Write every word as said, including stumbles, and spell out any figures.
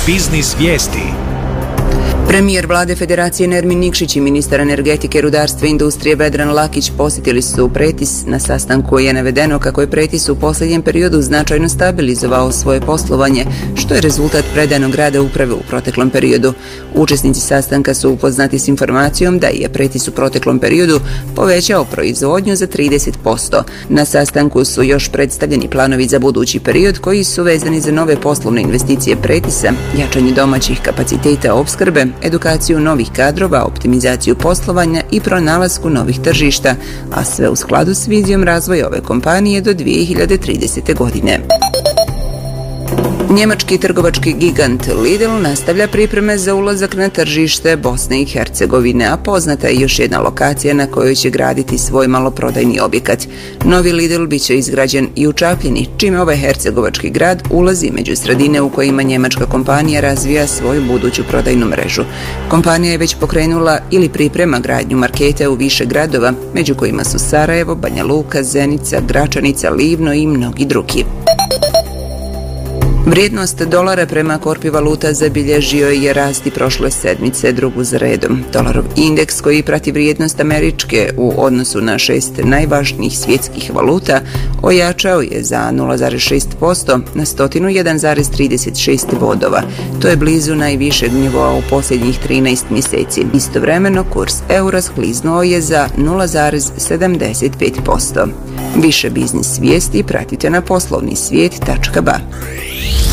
Biznis vijesti. Premijer vlade Federacije Nermin Nikšić i ministar energetike, rudarstva i industrije Vedran Lakić posjetili su Pretis. Na sastanku je navedeno kako je Pretis u posljednjem periodu značajno stabilizovao svoje poslovanje, što je rezultat predanog rada uprave u proteklom periodu. Učesnici sastanka su upoznati s informacijom da je Pretis u proteklom periodu povećao proizvodnju za trideset posto. Na sastanku su još predstavljeni planovi za budući period koji su vezani za nove poslovne investicije Pretisa, jačanje domaćih kapaciteta opskrbe, edukaciju novih kadrova, optimizaciju poslovanja i pronalasku novih tržišta, a sve u skladu s vizijom razvoja ove kompanije do dvije hiljade tridesete. godine. Njemački trgovački gigant Lidl nastavlja pripreme za ulazak na tržište Bosne i Hercegovine, a poznata je još jedna lokacija na kojoj će graditi svoj maloprodajni objekat. Novi Lidl bit će izgrađen i u Čapljini, čime ovaj hercegovački grad ulazi među sredine u kojima njemačka kompanija razvija svoju buduću prodajnu mrežu. Kompanija je već pokrenula ili priprema gradnju markete u više gradova, među kojima su Sarajevo, Banja Luka, Zenica, Gračanica, Livno i mnogi drugi. Vrijednost dolara prema korpi valuta zabilježio je rast i prošle sedmice, drugu za redom. Dolarov indeks koji prati vrijednost američke u odnosu na šest najvažnijih svjetskih valuta ojačao je za nula zarez šest posto na sto jedan zarez trideset šest bodova. To je blizu najvišeg nivoa u posljednjih trinaest mjeseci. Istovremeno kurs eura skliznuo je za nula zarez sedamdeset pet posto. Više biznis vijesti pratite na poslovni svijet tačka ba.